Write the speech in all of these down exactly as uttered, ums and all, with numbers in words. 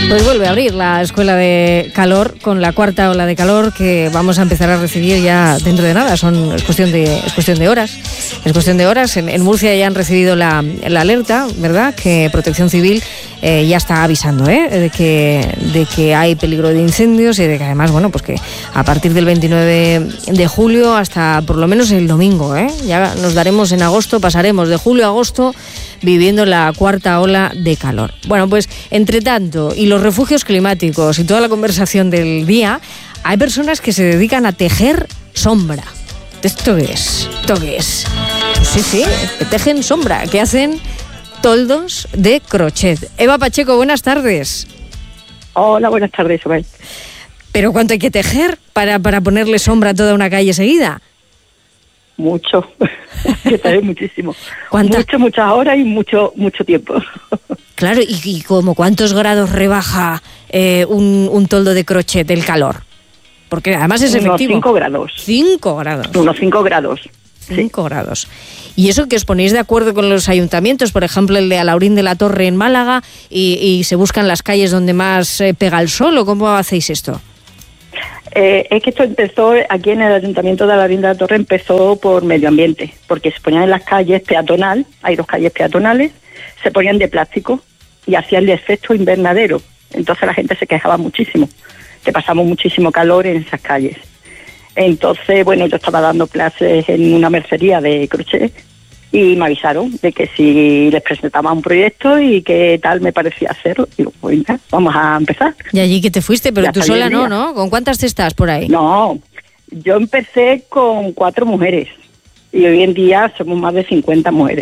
Pues vuelve a abrir la escuela de calor con la cuarta ola de calor que vamos a empezar a recibir ya dentro de nada. Son, es, cuestión de, es cuestión de horas. Es cuestión de horas. En, en Murcia ya han recibido la, la alerta, ¿verdad? Que Protección Civil eh, ya está avisando, ¿eh? De que, de que hay peligro de incendios y de que además, bueno, pues que a partir del veintinueve de julio hasta por lo menos el domingo, ¿eh? Ya nos daremos en agosto, pasaremos de julio a agosto viviendo la cuarta ola de calor. Bueno, pues entre tanto, y los refugios climáticos y toda la conversación del día, hay personas que se dedican a tejer sombra. ¿Esto qué es? ¿Esto qué es? Sí, sí, que tejen sombra, que hacen toldos de crochet. Eva Pacheco, buenas tardes. Hola, buenas tardes, Isabel. ¿Pero cuánto hay que tejer para, para ponerle sombra a toda una calle seguida? Mucho, que tejer muchísimo. ¿Cuánta? Mucho, muchas horas y mucho, mucho tiempo. Claro, ¿y, y como cuántos grados rebaja eh, un, un toldo de crochet del calor? Porque además es efectivo. Unos cinco grados. Cinco grados. Unos cinco grados. Cinco sí. grados. ¿Y eso que os ponéis de acuerdo con los ayuntamientos? Por ejemplo, el de Alaurín de la Torre en Málaga y, y se buscan las calles donde más eh, pega el sol, ¿o cómo hacéis esto? Eh, es que esto empezó aquí en el Ayuntamiento de Alaurín de la Torre, empezó por medio ambiente, porque se ponían en las calles peatonal, hay dos calles peatonales, se ponían de plástico y hacían el efecto invernadero. Entonces la gente se quejaba muchísimo, que pasamos muchísimo calor en esas calles. Entonces, bueno, yo estaba dando clases en una mercería de crochet y me avisaron de que si les presentaba un proyecto y qué tal me parecía hacerlo. Digo, pues ya, vamos a empezar. ¿Y allí que te fuiste? Pero ya tú sola no, ¿no? ¿Con cuántas te estás por ahí? No, yo empecé con cuatro mujeres y hoy en día somos más de cincuenta mujeres.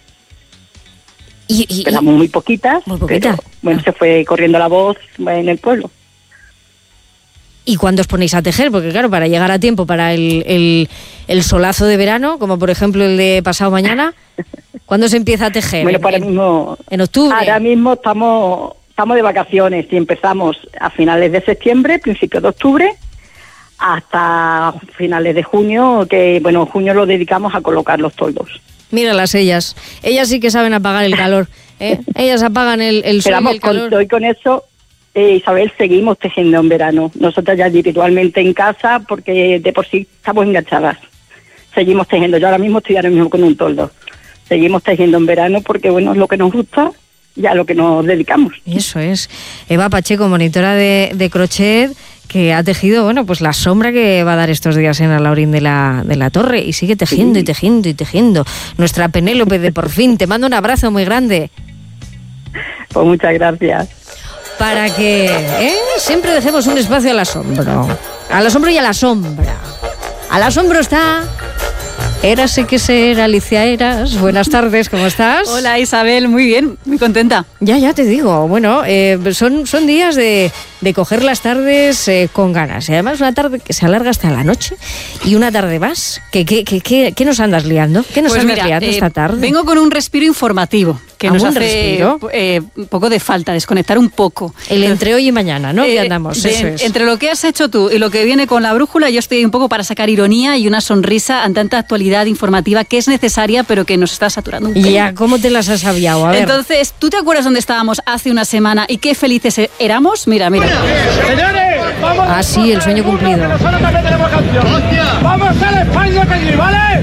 Y, y, Éramos muy poquitas, muy poquitas. Pero bueno, ah. se fue corriendo la voz en el pueblo. ¿Y cuándo os ponéis a tejer? Porque claro, para llegar a tiempo para el, el, el solazo de verano, como por ejemplo el de pasado mañana, ¿cuándo se empieza a tejer? Bueno, para en, mismo, en octubre. Ahora mismo estamos, estamos de vacaciones y empezamos a finales de septiembre, principios de octubre, hasta finales de junio, que bueno, junio lo dedicamos a colocar los toldos. Míralas ellas, ellas sí que saben apagar el calor, ¿eh? Ellas apagan el, el sol y el calor. Con, con eso... Eh, Isabel, seguimos tejiendo en verano. Nosotras ya individualmente en casa, porque de por sí estamos enganchadas. Seguimos tejiendo. Yo ahora mismo estoy ahora mismo con un toldo. Seguimos tejiendo en verano porque, bueno, es lo que nos gusta y a lo que nos dedicamos. Eso es. Eva Pacheco, monitora de, de crochet, que ha tejido, bueno, pues la sombra que va a dar estos días en Alaurín de la, de la Torre, y sigue tejiendo sí. y tejiendo y tejiendo. Nuestra Penélope de Por Fin, te mando un abrazo muy grande. Pues muchas gracias. Para que ¿eh? siempre dejemos un espacio al asombro. Al asombro y a la sombra. Al asombro está... Érase que ser, Alicia Eras. Buenas tardes, ¿cómo estás? Hola Isabel, muy bien, muy contenta. Ya, ya te digo, bueno, eh, son, son días de, de coger las tardes eh, con ganas. Y además una tarde que se alarga hasta la noche y una tarde más. ¿Qué, qué, qué, qué, qué nos andas liando? ¿Qué nos pues andas mira, liando eh, esta tarde? Vengo con un respiro informativo que nos hace respiro? Eh, un poco de falta, desconectar un poco. El entre hoy y mañana, ¿no? Eh, ya andamos, de, eso es. Entre lo que has hecho tú y lo que viene con la brújula, yo estoy un poco para sacar ironía y una sonrisa ante tanta actualidad informativa que es necesaria, pero que nos está saturando un poco. Ya, ¿cómo te las has aviado? A ver. Entonces, ¿tú te acuerdas dónde estábamos hace una semana y qué felices éramos? Mira, mira. Señores, vamos. Ah, sí, el sueño cumplido. Vamos a la España que allí, ¿vale?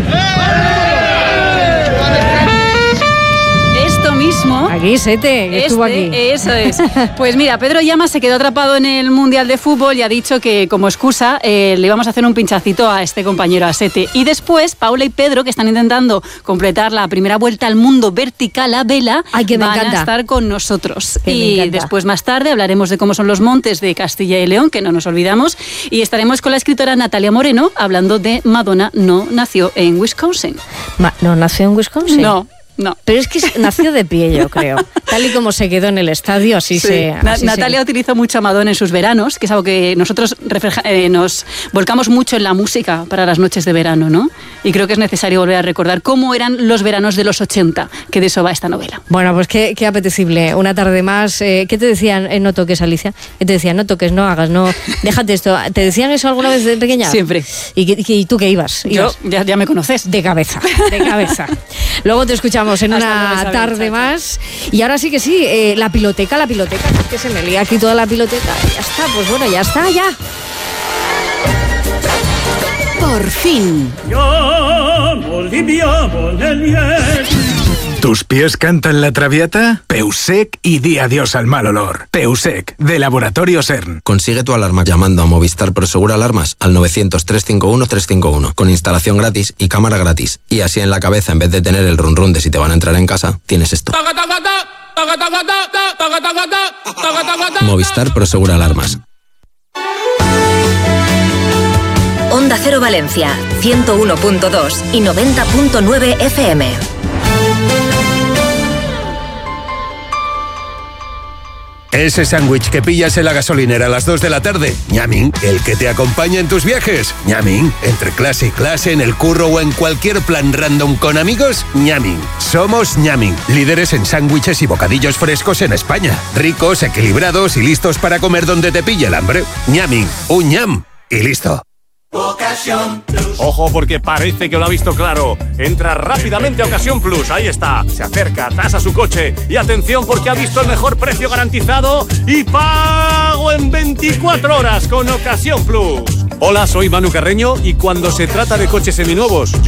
Esto mismo. Aquí, Sete, que este, estuvo aquí. Eso es. Pues mira, Pedro Llamas se quedó atrapado en el Mundial de Fútbol y ha dicho que como excusa eh, le íbamos a hacer un pinchacito a este compañero, a Sete. Y después, Paula y Pedro, que están intentando completar la primera vuelta al mundo vertical a vela, Ay, que me van encanta. a estar con nosotros. Que y después, más tarde, hablaremos de cómo son los montes de Castilla y León, que no nos olvidamos. Y estaremos con la escritora Natalia Moreno hablando de Madonna no nació en Wisconsin. Ma- ¿No nació en Wisconsin? No. No. Pero es que nació de pie, yo creo. Tal y como se quedó en el estadio, así sí. se... Na- así Natalia se... utilizó mucho a Madonna en sus veranos, que es algo que nosotros refleja, eh, nos volcamos mucho en la música para las noches de verano, ¿no? Y creo que es necesario volver a recordar cómo eran los veranos de los ochenta, que de eso va esta novela. Bueno, pues qué, qué apetecible. Una tarde más. Eh, ¿Qué te decían? Eh, no toques, Alicia. ¿Qué te decían? No toques, no hagas, no... Déjate esto. ¿Te decían eso alguna vez de pequeña? Siempre. ¿Y, y tú qué ibas? Yo, ya, ya me conoces. De cabeza, de cabeza. Luego te escuchamos Vamos, en una tarde más. Y ahora sí que sí, eh, la piloteca, la piloteca, es que se me lía aquí toda la piloteca. Ya está, pues bueno, ya está, ya. Por fin. ¿Tus pies cantan la traviata? Peusec y di adiós al mal olor. Peusec, de Laboratorio CERN. Consigue tu alarma llamando a Movistar Prosegur Alarmas al novecientos, trescientos cincuenta y uno, trescientos cincuenta y uno, con instalación gratis y cámara gratis. Y así en la cabeza, en vez de tener el run run de si te van a entrar en casa, tienes esto. Movistar Prosegur Alarmas. Onda Cero Valencia, ciento uno punto dos y noventa punto nueve F M. Ese sándwich que pillas en la gasolinera a las dos de la tarde, ñamin, el que te acompaña en tus viajes, ñamin, entre clase y clase, en el curro o en cualquier plan random con amigos, ñamin. Somos ñamin, líderes en sándwiches y bocadillos frescos en España. Ricos, equilibrados y listos para comer donde te pille el hambre. ñamin, un ñam y listo. Ocasión Plus. Ojo, porque parece que lo ha visto claro. Entra rápidamente a Ocasión Plus. Ahí está. Se acerca, tasa su coche. Y atención, porque ha visto el mejor precio garantizado y pago en veinticuatro horas con Ocasión Plus. Hola, soy Manu Carreño y cuando se trata de coches seminuevos, yo